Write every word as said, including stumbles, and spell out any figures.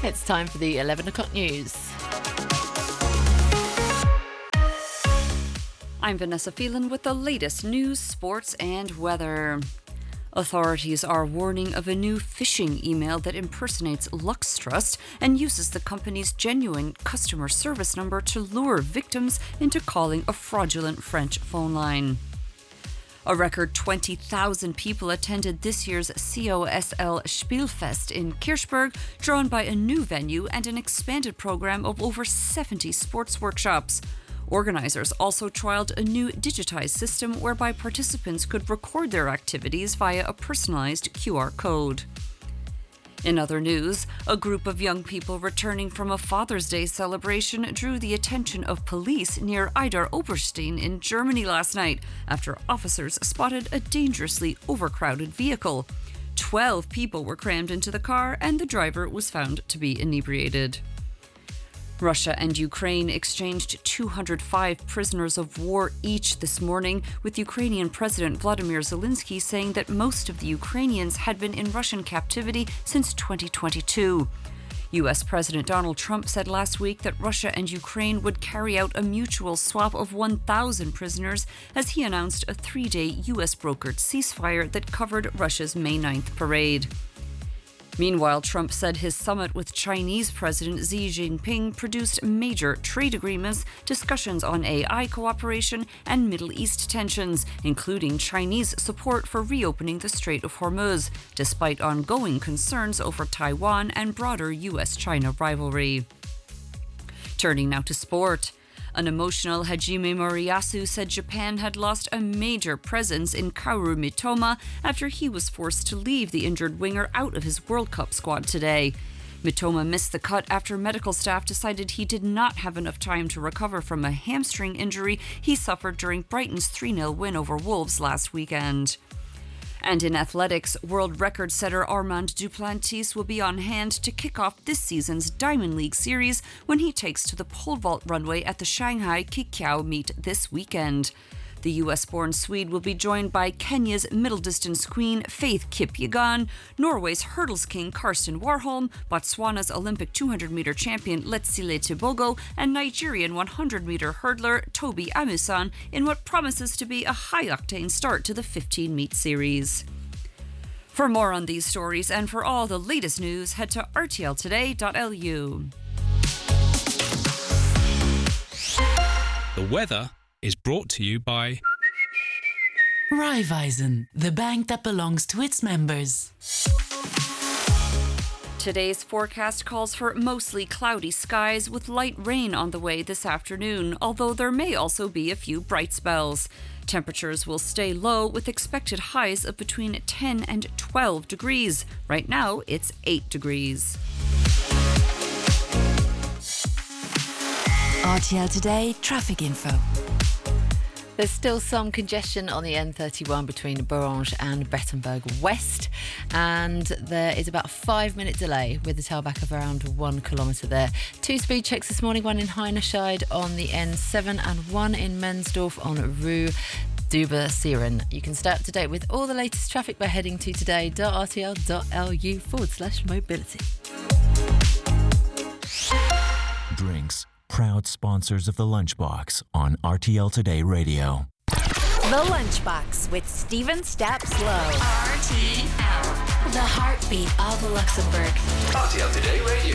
It's time for the eleven o'clock news. I'm Vanessa Phelan with the latest news, sports and weather. Authorities are warning of a new phishing email that impersonates Lux Trust and uses the company's genuine customer service number to lure victims into calling a fraudulent French phone line. A record twenty thousand people attended this year's C O S L Spielfest in Kirchberg, drawn by a new venue and an expanded program of over seventy sports workshops. Organisers also trialled a new digitised system whereby participants could record their activities via a personalised Q R code. In other news, a group of young people returning from a Father's Day celebration drew the attention of police near Idar Oberstein in Germany last night after officers spotted a dangerously overcrowded vehicle. Twelve people were crammed into the car and the driver was found to be inebriated. Russia and Ukraine exchanged two hundred five prisoners of war each this morning, with Ukrainian President Vladimir Zelensky saying that most of the Ukrainians had been in Russian captivity since twenty twenty-two. U S President Donald Trump said last week that Russia and Ukraine would carry out a mutual swap of one thousand prisoners as he announced a three-day U S brokered ceasefire that covered Russia's May ninth parade. Meanwhile, Trump said his summit with Chinese President Xi Jinping produced major trade agreements, discussions on A I cooperation, and Middle East tensions, including Chinese support for reopening the Strait of Hormuz, despite ongoing concerns over Taiwan and broader U S China rivalry. Turning now to sport. An emotional Hajime Moriyasu said Japan had lost a major presence in Kaoru Mitoma after he was forced to leave the injured winger out of his World Cup squad today. Mitoma missed the cut after medical staff decided he did not have enough time to recover from a hamstring injury he suffered during Brighton's three nil win over Wolves last weekend. And in athletics, world record setter Armand Duplantis will be on hand to kick off this season's Diamond League series when he takes to the pole vault runway at the Shanghai Qiqiao meet this weekend. The U S-born Swede will be joined by Kenya's middle distance queen Faith Kipyegon, Norway's hurdles king Karsten Warholm, Botswana's Olympic two hundred metre champion Letsile Tebogo, and Nigerian one hundred metre hurdler Toby Amusan in what promises to be a high-octane start to the fifteen meet series. For more on these stories and for all the latest news, head to r t l today dot l u. The weather is brought to you by Raiffeisen, the bank that belongs to its members. Today's forecast calls for mostly cloudy skies with light rain on the way this afternoon, although there may also be a few bright spells. Temperatures will stay low with expected highs of between ten and twelve degrees. Right now, it's eight degrees. R T L Today traffic info. There's still some congestion on the N thirty-one between Borange and Bettenberg West, and there is about a five minute delay with a tailback of around one kilometre there. Two speed checks this morning, one in Heinerscheid on the N seven and one in Mensdorf on Rue Duber-Sieren. You can stay up to date with all the latest traffic by heading to today.rtl.lu forward slash mobility. Drinks. Proud sponsors of The Lunchbox on R T L Today Radio. The Lunchbox with Stephen Stapslow. R T L. The heartbeat of Luxembourg. R T L Today.